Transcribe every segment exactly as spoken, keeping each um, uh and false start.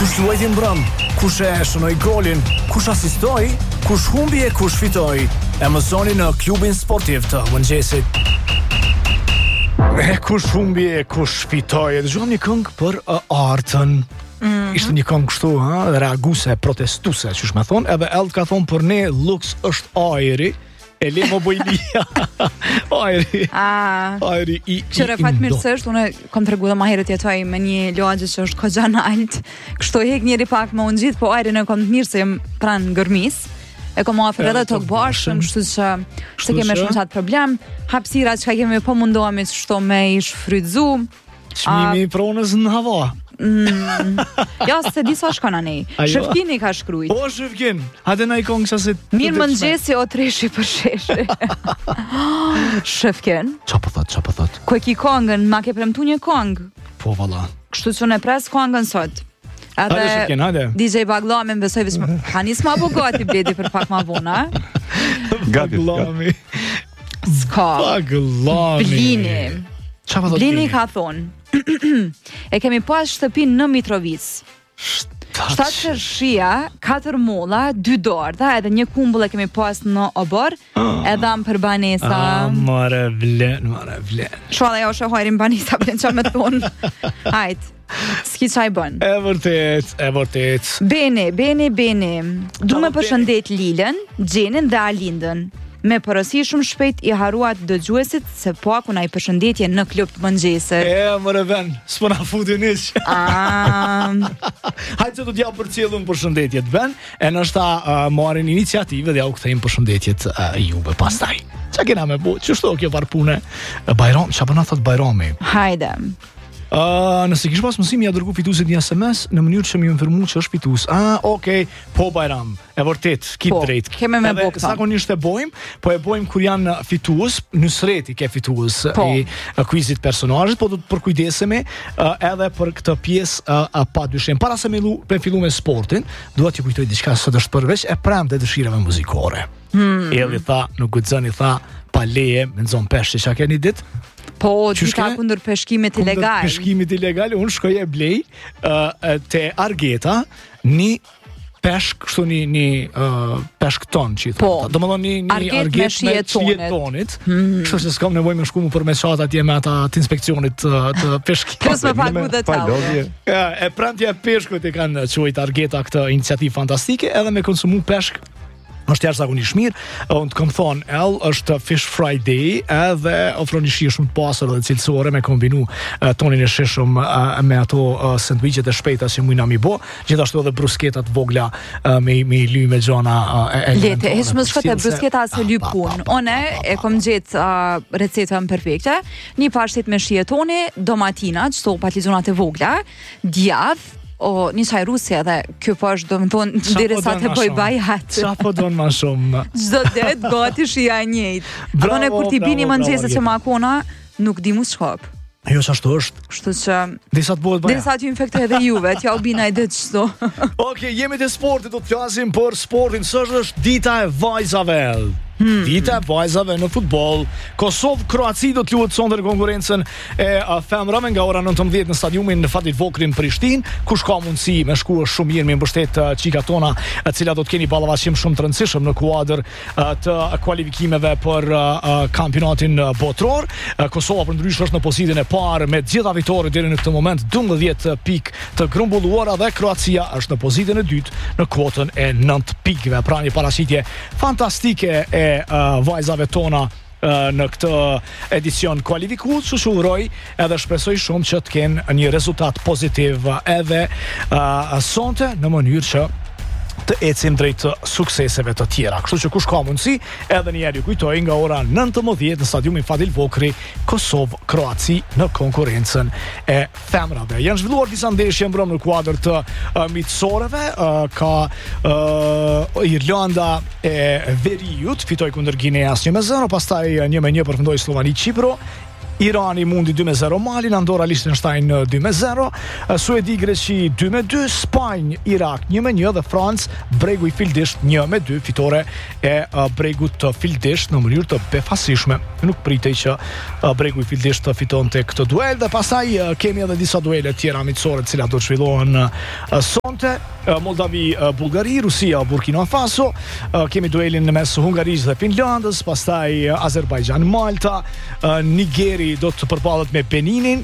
kush luajti mbrëm, kush e shënoi golin, kush asistoi, kush humbi e kush fitoi. E mësoni në klubin sportiv të mëngjesit. E kush humbi e kush fitoi. Dëgjojmë një këngë për uh, artën. Mm-hmm. Ishte një këngë kështu, ha, reaguse, protestuse, çush më thon, edhe Eld ka thon për ne Lux është ajri. E le më bojlia. Ajri. Ah. Ajri i. Qëre fat mirësisht, unë kam treguar më herët jetoj me një lagje që është kogja nalt. Kështu hek njëri pak më unë gjithë, po ajrin e kam të mirë se jam pranë gërmis. E kam afër edhe tok bashkëm, kështu që se kemi shumë çat problem. Hapësira që kemi po mundohemi kështu me ish frytzu. Çmimi i pronës në hava. Mm. Ja, se di sa shkon anej. Shëfkini ka shkrujt. Po, Shëfkin. Hade na i kongë se... Mirë mëngjesi o treshi për sheshi. Shëfkin. Qa po thot, qa po thot? Ku e ki kongën, ma ke premtu një kongë. Po, valla. Kështu që ne pres kongën sot. Hade, Shëfkin, hade. D J Baglami më besoj vishme. Ha nis ma bu gati bledi për pak ma vona. Gati, Baglami. Ska. Baglami. Blini. Qa po thot Blini ka thonë. E kemi pas shtëpin në Mitrovic. Shtatë qërshia, katër molla, dy dardha, edhe një kumbull e kemi pas në obor, edhe am për banesa. Ah, mare vlen, mare vlen. Shuala jo shë hojrim banesa, për në qa me thonë. Hajt, s'ki qaj bën. E vërtet, e vërtet. Bene, bene, bene. Du me përshëndet Lilën, Gjenin dhe Alindën. Me porosi shumë shpejt i haruat dëgjuesit se po akuna i përshëndetje në klub të mëngjesit. E, mërë ven, s'po na futin ish. Hajtë se du t'ja për cilën përshëndetjet ven, e nështë ta uh, marin iniciative dhe ja u këthejmë përshëndetjet uh, juve pastaj. Qa kena me bu, që shto kjo parpune? Bajram, qa përna thot Bajrami? Hajde. Uh, nëse kish pas mësimi ja dërgu fituesit një S M S në mënyrë që më informu që është fitues. Ah, okay, po Bajram. E vërtet, kip po, drejt. Keme me bokë. Zakonisht e bojmë, po e bojmë kur janë fitues, nysreti ke fitues po. I uh, quizit personazhit, po do të përkujdesemi uh, edhe për këtë pjesë uh, uh, pa dyshim. Para se me lu, me fillu me sportin, dua t'ju kujtoj diçka sot është përveç e premte dëshirave muzikore. Hmm. Elli tha, nuk guxoni tha, pa leje, me nxon peshë çka keni ditë. Po, dita kundër peshkimit ilegal. Kundër peshkimit ilegal, unë shkoj e blej uh, te Argeta një peshk, kështu një, një uh, peshk ton që i po, thata. Do më thonë një, një arget, arget me shiet tonit. Hmm. Kështu që s'kam nevoj me shku mu për me qatë atje me ata të inspekcionit uh, të peshkimit. Plus me pagu dhe talë. Ja, e prantja peshkut i kanë quajt Argeta këtë iniciativë fantastike, edhe me konsumu peshk është jashtëzakonisht mirë. Unë të kam thonë, El është Fish Friday edhe ofron një shije shumë të pastër dhe cilësore me kombinu uh, tonin e shishëm uh, me ato uh, sandwiqet e shpejta që mujna mi bo, gjithashtu edhe brusketat vogla uh, me, me lyj me gjona uh, e lete, heq më shkot e brusketa se lyj pun. One e kom gjetë uh, recetën perfekte, një pashtet me shije toni, domatina, qëto patlizonat e vogla, djath, o një qaj rusja dhe kjo po është do më thonë dire sa të boj bajat. Qa po do në ma shumë? Gjdo det, gati shia njejt. Ato në kur ti bini më nxese që ma kona, nuk di mu shkop. Jo që ashtu është. Shtu që... Disa të bëhet baja. Disa të ju infektoj edhe juve, t'ja u bina i dhe qëto. Oke, jemi të sportit, do të flasim për sportin, sështë është dita e vajzave. Hmm. Dita e vajzave në futboll. Kosovë-Kroaci do të luhet sonte në konkurrencën e femrave nga ora nëntëmbëdhjetë në stadiumin në Fatit Vokrin Prishtinë, kush ka mundësi me shku është shumë mirë me mbështet çikat tona, të cilat do të keni ballafaqim shumë të rëndësishëm në kuadër të kualifikimeve për kampionatin botror. Kosova përndryshe është në pozitën e parë me të gjitha fitoret deri në këtë moment, dymbëdhjetë pikë të grumbulluara dhe Kroacia është në pozitën e dytë në kuotën e nëntë pikëve. Pra një paraqitje fantastike e Uh, vajzave tona uh, në këtë edicion kualifikues, që uroj edhe shpresoj shumë që të kenë një rezultat pozitiv edhe uh, sonte në mënyrë që të ecim drejt sukseseve të tjera. Kështu që kush ka mundësi, edhe një herë ju kujtoj nga ora nëntëmbëdhjetë në stadiumin Fadil Vokri, Kosovë-Kroaci në konkurrencën e femrave. Janë zhvilluar disa ndeshje mbrëm në kuadër të uh, miqësoreve, uh, ka uh, Irlanda e Veriut fitoi kundër Gineas një me zero, pastaj një me një përfundoi Slovani Çipro. Irani mundi dy me zero Malin, Andorra Liechtenstein dy me zero, Suedi Greqi dy me dy, Spanjë Irak një me një dhe Francë bregu i Fildisht një me dy, fitore e bregut të Fildisht në mënyrë të befasishme. Nuk pritej që bregu i Fildisht të fitonte këtë duel dhe pastaj kemi edhe disa duele tjera miqësore të cilat do të zhvillohen sonte. Moldavi Bullgari, Rusia Burkina Faso, kemi duelin në mes Hungarisë dhe Finlandës, pastaj Azerbajxhan Malta, Nigeri do të përballet me Beninin,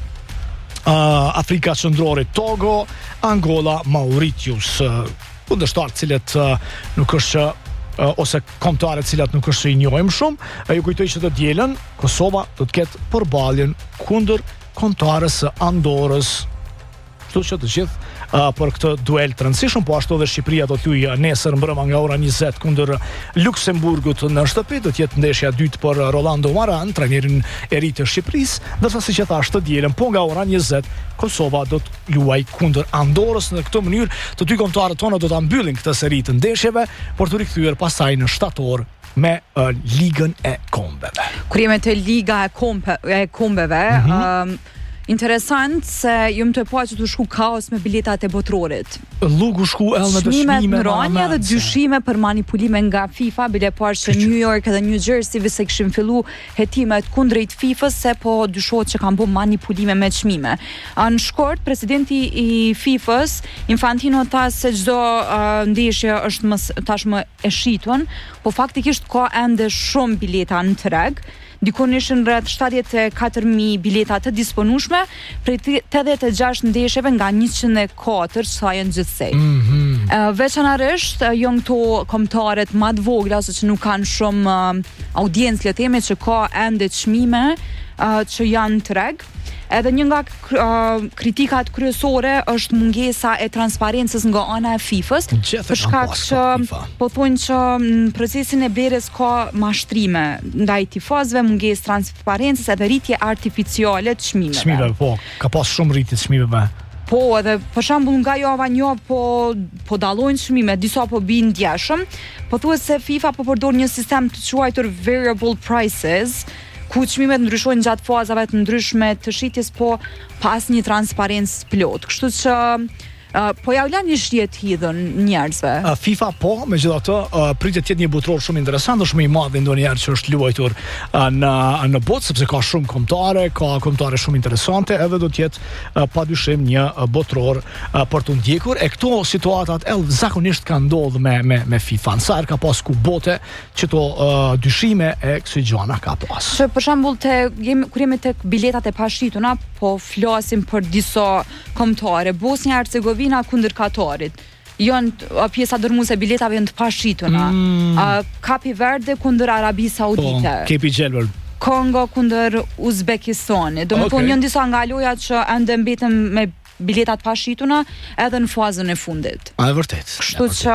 Afrika Qendrore Togo, Angola Mauritius. Kundërshtar të cilët nuk është ose kombëtare të cilat nuk është se i njohim shumë. Ju kujtoj që të dielën Kosova do të ketë përballjen kundër kombëtares së Andorrës. Kështu që të gjithë uh, për këtë duel të rëndësishëm, po ashtu edhe Shqipëria do të luajë nesër mbrëma nga ora njëzet kundër Luksemburgut në shtëpi. Do të jetë ndeshja e dytë për Rolando Maran, trajnerin e ri të Shqipërisë, ndërsa siç e thash të dielën, po nga ora njëzet Kosova do të luajë kundër Andorrës. Në këtë mënyrë të dy kombëtarët tonë do ta mbyllin këtë seri të ndeshjeve për të rikthyer pastaj në shtator me uh, ligën e kombeve. Kur jemi te liga e kombe, e kombeve, mm -hmm. um, interesant se jam të pa që të shku kaos me biletat e botrorit. Lugu shku edhe me dëshmime në rënje dhe dyshime për manipulime nga FIFA, bile parë që New York dhe New Jersey se kishin fillu hetimet kundrejt FIFA-s se po dyshohet që kanë bërë manipulime me çmime. Në shkort, presidenti i FIFA-s Infantino tha se çdo uh, ndeshje është më tashmë e shitun, po faktikisht ka ende shumë bileta në treg. Dikon ishin rreth shtatëdhjetë e katër mijë bileta të disponueshme prej tetëdhjetë e gjashtë ndeshjeve nga njëqind e katër sa janë gjithsej. Mm -hmm. uh, veçanërisht uh, janë këto kombëtarët më të vogla ose që nuk kanë shumë uh, audiencë, le të themi, që ka ende çmime uh, që janë treg. Edhe një nga uh, kritikat kryesore është mungesa e transparencës nga ana e FIFA-s, për shkak që po thonë që në procesin e blerjes ka mashtrime ndaj tifozëve, mungesë transparencës edhe rritje artificiale të çmimeve. Çmimeve, po, ka pas shumë rritje të çmimeve. Po, edhe për shembull nga java një po po dallojnë çmime, disa po bin ndjeshëm. Po thuhet se FIFA po përdor një sistem të quajtur variable prices, ku çmimet ndryshojnë gjatë fazave të ndryshme të shitjes, po pas një transparencë plot. Kështu që Uh, po ja u lan një shihet hidhën njerëzve. Uh, FIFA po, megjithatë, uh, pritet të jetë një botror shumë interesant, është më i madh ndonjëherë që është luajtur uh, në në botë, sepse ka shumë kombëtare, ka kombëtare shumë interesante, edhe do të jetë uh, padyshim një uh, botror uh, për të ndjekur. E këto situatat e zakonisht kanë ndodhur me me me FIFA. Sa herë ka pas ku bote që to uh, dyshime e kësaj gjëna ka pas. Që për shembull te jemi kur jemi tek biletat e pashituna, po flasim për disa kombëtare. Bosnia Hercegovina kundër Katarit. Janë pjesa dërmuese biletave janë të pashituna. Mm. Uh, Kapi Verde kundër Arabi Saudite. Po, Kepi Gjelbër. Kongo kundër Uzbekistanit. Do të thonë janë disa nga lojat që ende mbeten me biletat pashituna edhe në fazën e fundit. A e vërtet. Kështu që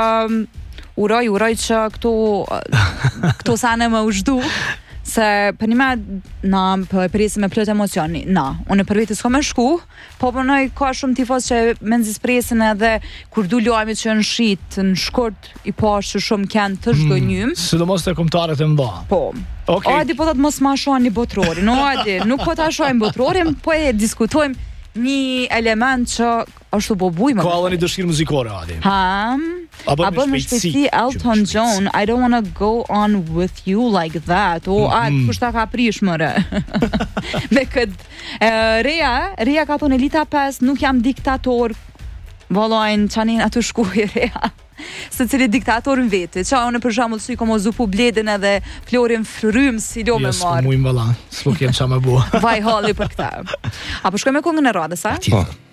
uroj, uroj që këto këto sane më uzhdu. Se për një me na për presim me plot emocioni, na, unë për vetë s'ko me shku, po përnoj ka shumë tifos që me nëzis presin edhe kur du lojme që në shit, në shkort i pash që shumë kënë të shgënjym. Mm, sidomos të kombëtarët e mba. Po. Okay. O adi po të mos ma shohani botrorin, no adi, nuk po ta shohim botrorin, po e diskutojmë një element që është të bobujme. Ka edhe një dëshirë muzikore, Adi. Ha? A bën me shpejtësi Elton John, I don't wanna go on with you like that. O, a, kushta ka prish mëre. Me këtë Reja, Reja ka thonë Elita pesë, nuk jam diktator. Valojnë qanin atë shkuj Reja. Se cili diktator në vete. Qa unë për shembull si komo zupu bledin edhe Florin Frym si do me marë. Jes, ku mu im balan. S'po kem qa me bua. Vaj halli për këta. A po shkoj me kongën e radhës, a? Po.